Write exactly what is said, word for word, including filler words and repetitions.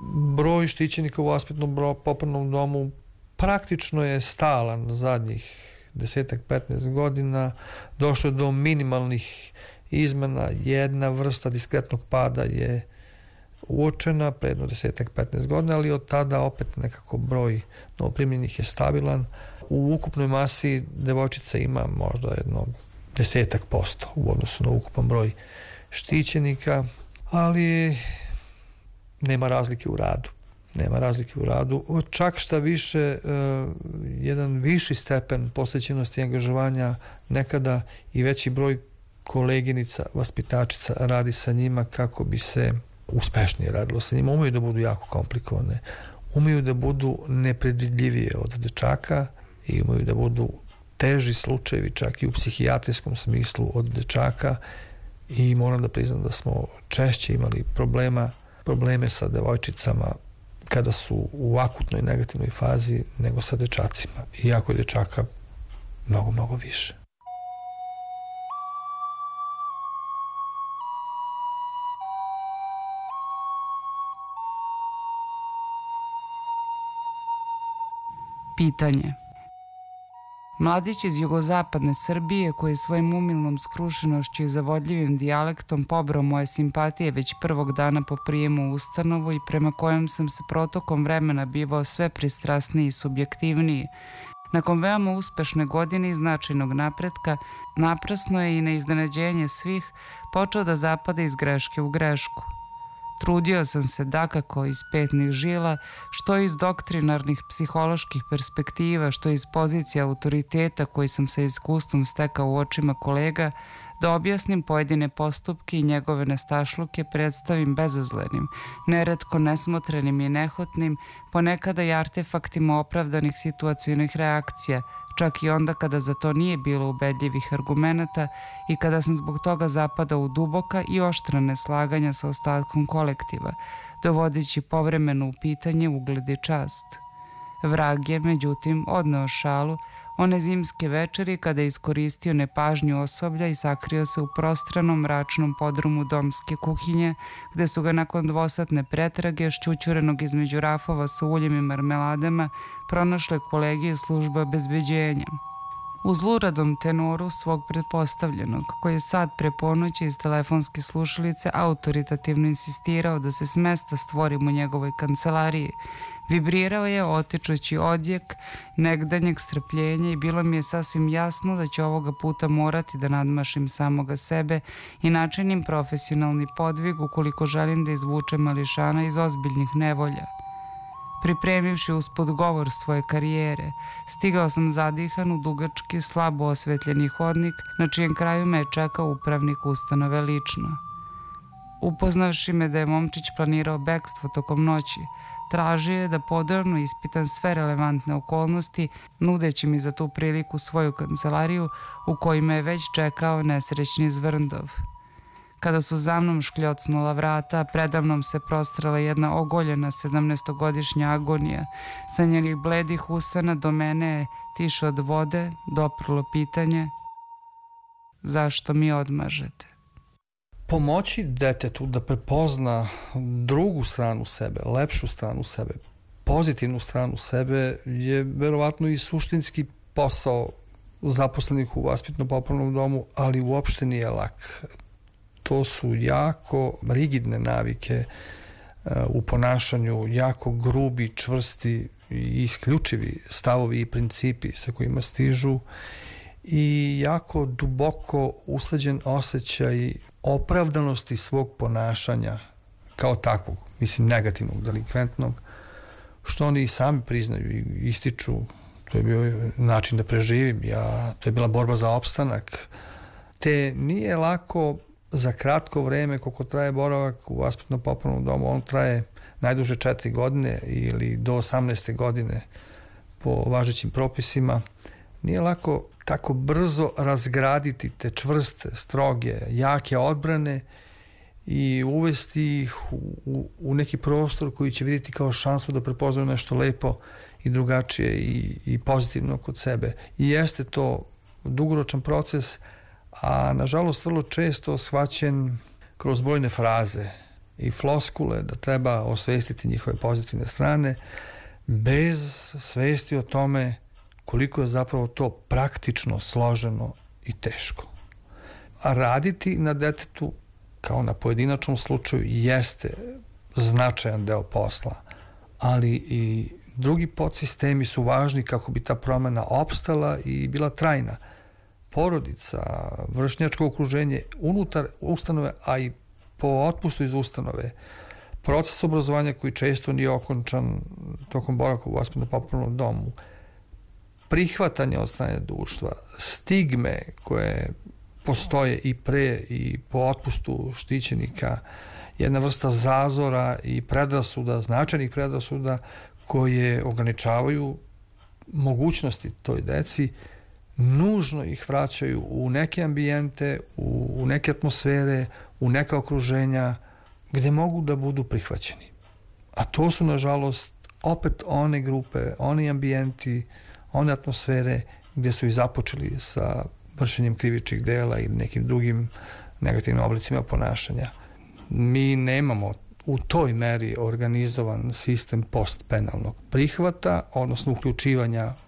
broj štićenika u vaspitno-popravnom domu praktično je stalan zadnjih desetak, petnaest godina. Došlo je do minimalnih izmena, jedna vrsta diskretnog pada je uočena pre jedno desetak, petnaest godina, ali od tada opet nekako broj novoprimljenih je stabilan. U ukupnoj masi devojčica ima možda jedno desetak posto u odnosu na ukupan broj štićenika, ali nema razlike u radu. Nema razlike u radu. Čak šta više, jedan viši stepen posvećenosti i angažovanja, nekada i veći broj koleginica, vaspitačica radi sa njima kako bi se uspešnije radilo sa njima. Umeju da budu jako komplikovane, umeju da budu nepredvidljivije od dečaka i umeju da budu teži slučajevi čak i u psihijatrijskom smislu od dečaka i moram da priznam da smo češće imali problema, probleme sa devojčicama kada su u akutnoj negativnoj fazi nego sa dečacima. Iako je dečaka mnogo, mnogo više. Pitanje. Mladić iz jugozapadne Srbije koji je svojim umilnom skrušenošću i zavodljivim dijalektom pobrao moje simpatije već prvog dana po prijemu u ustanovu i prema kojem sam se protokom vremena bivao sve pristrasniji i subjektivniji, nakon veoma uspešne godine i značajnog napretka, naprasno je i na iznenađenje svih počeo da zapada iz greške u grešku. Trudio sam se dakako iz petnih žila, što iz doktrinarnih psiholoških perspektiva, što iz pozicije autoriteta koji sam sa iskustvom stekao u očima kolega, da objasnim pojedine postupke i njegove nestašluke predstavim bezazlenim, neretko nesmotrenim i nehotnim, ponekada i artefaktima opravdanih situacionih reakcija, čak i onda kada za to nije bilo ubedljivih argumenata i kada sam zbog toga zapadao u duboka i oštra neslaganja sa ostatkom kolektiva, dovodeći povremeno u pitanje ugled i čast. Vrag je, međutim, odneo šalu one zimske večeri kada je iskoristio nepažnju osoblja i sakrio se u prostranom mračnom podrumu domske kuhinje, gde su ga nakon dvosatne pretrage, šćućurenog između rafova sa uljem i marmeladama, pronašle kolege iz službe obezbeđenja. U zluradom tenoru svog pretpostavljenog, koji je sad pre ponoći iz telefonske slušalice autoritativno insistirao da se s mesta stvorim u njegovoj kancelariji, vibrirao je otičući odjek negdanjeg strpljenja i bilo mi je sasvim jasno da ću ovoga puta morati da nadmašim samoga sebe i načinim profesionalni podvig ukoliko želim da izvučem mališana iz ozbiljnih nevolja. Pripremivši uspod govor svoje karijere, stigao sam zadihan u dugački, slabo osvetljeni hodnik, na čijem kraju me je čekao upravnik ustanove lično. Upoznavši me da je momčić planirao bekstvo tokom noći, tražio je da podrobno ispitam sve relevantne okolnosti, nudeći mi za tu priliku svoju kancelariju u kojima je već čekao nesrećni Zvrndov. Kada su za mnom škljocnula vrata, predamnom se prostrala jedna ogoljena sedamnaestogodišnja agonija. Sa njenih bledih usana do mene je tiše od vode doprlo pitanje: zašto mi odmažete? Pomoći detetu da prepozna drugu stranu sebe, lepšu stranu sebe, pozitivnu stranu sebe je verovatno i suštinski posao zaposlenih u vaspitno-popravnom domu, ali uopšte nije lak. To su jako rigidne navike u ponašanju, jako grubi, čvrsti i isključivi stavovi i principi sa kojima stižu i jako duboko usleđen osjećaj opravdanosti svog ponašanja kao takvog, mislim negativnog, delikventnog, što oni i sami priznaju i ističu. To je bio način da preživim, ja, to je bila borba za opstanak. Te nije lako za kratko vreme koliko traje boravak u vaspitno-popravnom domu, on traje najduže četiri godine ili do osamnaeste godine po važećim propisima. Nije lako tako brzo razgraditi te čvrste, stroge, jake odbrane i uvesti ih u, u, u neki prostor koji će vidjeti kao šansu da prepoznaju nešto lepo i drugačije i, i pozitivno kod sebe. I jeste to dugoročan proces, a nažalost vrlo često shvaćen kroz brojne fraze i floskule da treba osvestiti njihove pozitivne strane, bez svesti o tome koliko je zapravo to praktično složeno i teško. A raditi na detetu kao na pojedinačnom slučaju jeste značajan deo posla, ali i drugi podsistemi su važni kako bi ta promena opstala i bila trajna. Porodica, vršnjačko okruženje unutar ustanove, a i po otpustu iz ustanove, proces obrazovanja koji često nije okončan tokom boravka u vaspitno-popravnom domu, prihvatanje od strane društva, stigme koje postoje i pre i po otpustu štićenika, jedna vrsta zazora i predrasuda, značajnih predrasuda koje ograničavaju mogućnosti toj deci, nužno ih vraćaju u neke ambijente, u, u neke atmosfere, u neka okruženja gde mogu da budu prihvaćeni. A to su, nažalost, opet one grupe, oni ambijenti, one atmosfere gde su i započeli sa vršenjem krivičnih dela i nekim drugim negativnim oblicima ponašanja. Mi nemamo u toj meri organizovan sistem postpenalnog prihvata, odnosno uključivanja